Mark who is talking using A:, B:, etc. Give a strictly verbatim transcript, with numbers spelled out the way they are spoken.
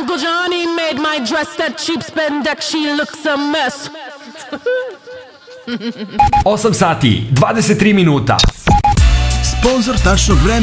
A: Uncle Johnny made my dress, that cheap spandex, she looks a mess.
B: osam sati, dvadeset tri minuta.
C: Sponzor tačnog vremena